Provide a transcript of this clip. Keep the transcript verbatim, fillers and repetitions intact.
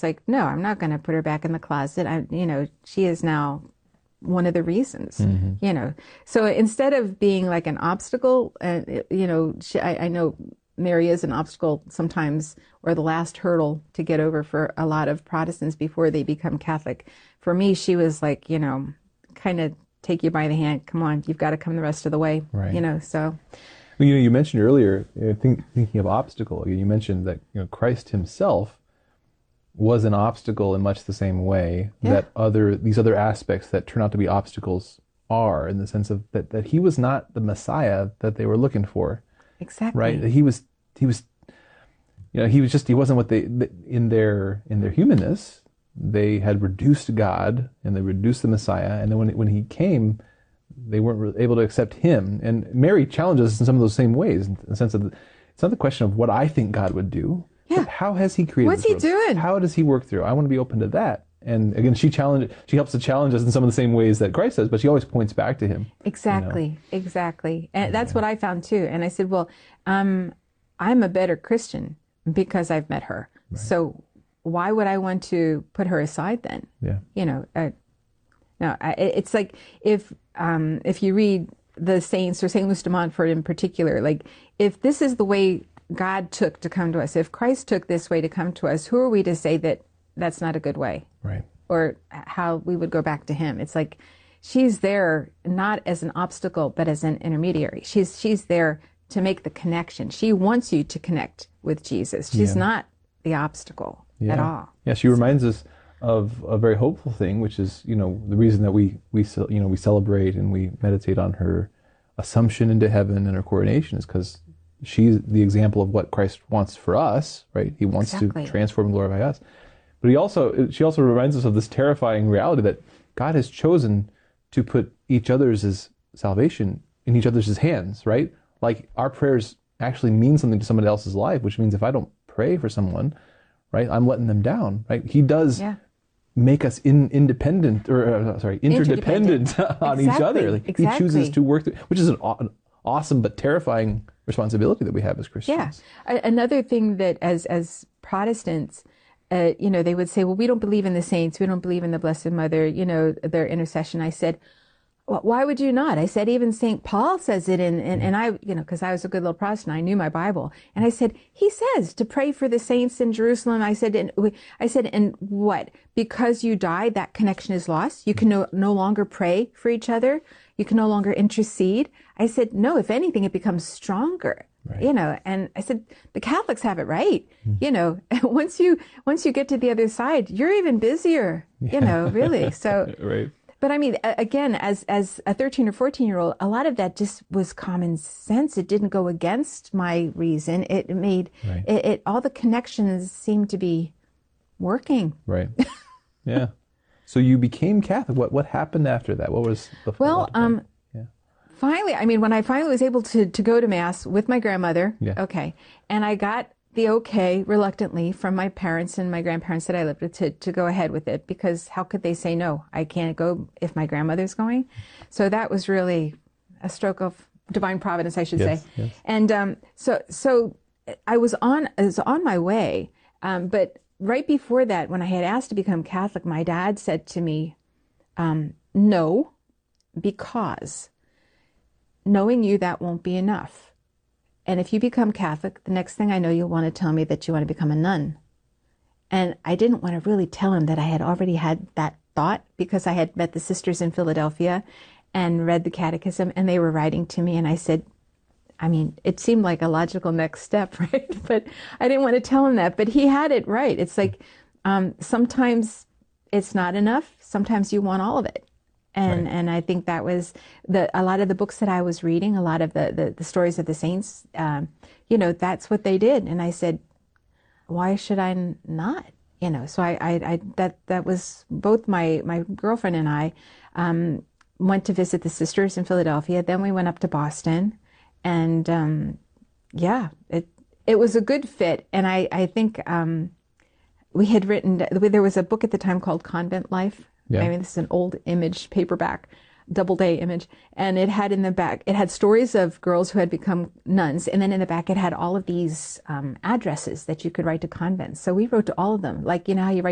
it's like, no, I'm not going to put her back in the closet. I, you know, she is now one of the reasons, mm-hmm. you know. So instead of being like an obstacle, uh, you know, she, I, I know Mary is an obstacle sometimes, or the last hurdle to get over for a lot of Protestants before they become Catholic. For me, she was like, you know, kind of take you by the hand. Come on, you've got to come the rest of the way, right. you know, so. Well, you know, you mentioned earlier, think, thinking of obstacle, you mentioned that, you know, Christ himself was an obstacle in much the same way yeah. that other these other aspects that turn out to be obstacles are, in the sense of that, that he was not the Messiah that they were looking for. Exactly. Right? He was he was you know, he was just he wasn't what they in their in their humanness, they had reduced God and they reduced the Messiah, and then when when he came, they weren't able to accept him. And Mary challenges us in some of those same ways, in the sense of it's not the question of what I think God would do. Yeah. How has he created What's he this world? doing? How does he work through? I want to be open to that. And again, she challenge, she helps to challenge us in some of the same ways that Christ does, but she always points back to him. Exactly, you know? exactly. And yeah. that's what I found too. And I said, well, um, I'm a better Christian because I've met her. Right. So why would I want to put her aside then? Yeah. You know, uh, no, I, it's like if um, if you read the saints, or Saint Louis de Montfort in particular, like if this is the way God took to come to us, if Christ took this way to come to us, who are we to say that that's not a good way? Right. Or how we would go back to him. It's like she's there not as an obstacle, but as an intermediary. She's she's there to make the connection. She wants you to connect with Jesus. She's yeah. not the obstacle yeah. at all. Yeah, she reminds us of a very hopeful thing, which is, you know, the reason that we we you know we celebrate and we meditate on her assumption into heaven and her coronation is because she's the example of what Christ wants for us, right? He wants exactly. to transform and glorify us. But he also, she also reminds us of this terrifying reality that God has chosen to put each other's salvation in each other's hands, right? Like our prayers actually mean something to somebody else's life, which means if I don't pray for someone, right, I'm letting them down, right? He does yeah. make us in, independent, or uh, sorry, interdependent, interdependent. on exactly. each other. Like exactly. He chooses to work through, which is an, an awesome but terrifying responsibility that we have as Christians. Yeah. Another thing that as as Protestants, uh, you know, they would say, well, we don't believe in the saints. We don't believe in the Blessed Mother, you know, their intercession. I said, well, why would you not? I said, even Saint Paul says it in, and, and I, you know, because I was a good little Protestant, I knew my Bible. And I said, he says to pray for the saints in Jerusalem. I said, and, I said, and what? Because you died, that connection is lost. You can no, no longer pray for each other. You can no longer intercede. I said, no, if anything, it becomes stronger. Right. You know, and I said, the Catholics have it right. Mm-hmm. You know, once you, once you get to the other side, you're even busier, yeah. you know, really. So, right. But I mean, again, as, as a thirteen or fourteen year old, a lot of that just was common sense. It didn't go against my reason. It made right. it, it, all the connections seemed to be working. Right. Yeah. So you became Catholic. What, what happened after that? What was the Well, um, finally, I mean, when I finally was able to, to go to Mass with my grandmother, yeah. okay, and I got the okay, reluctantly, from my parents and my grandparents that I lived with to, to go ahead with it, because how could they say no? I can't go if my grandmother's going. So that was really a stroke of divine providence, I should yes, say. Yes. And um, so so I was on, I was on my way, um, but right before that, when I had asked to become Catholic, my dad said to me, um, no, because knowing you, that won't be enough. And if you become Catholic, the next thing I know, you'll want to tell me that you want to become a nun. And I didn't want to really tell him that I had already had that thought, because I had met the sisters in Philadelphia and read the catechism, and they were writing to me. And I said, I mean, it seemed like a logical next step, right? But I didn't want to tell him that. But he had it right. It's like um, sometimes it's not enough. Sometimes you want all of it. And right. and I think that was the a lot of the books that I was reading, a lot of the, the, the stories of the saints, um, you know, that's what they did. And I said, why should I not? You know, so I, I, I that that was both my, my girlfriend and I um, went to visit the sisters in Philadelphia. Then we went up to Boston. And um, yeah, it it was a good fit. And I, I think um, we had written, there was a book at the time called Convent Life. Yeah. I mean, this is an old image, paperback, double-day image. And it had in the back, it had stories of girls who had become nuns. And then in the back, it had all of these um, addresses that you could write to convents. So we wrote to all of them. Like, you know how you write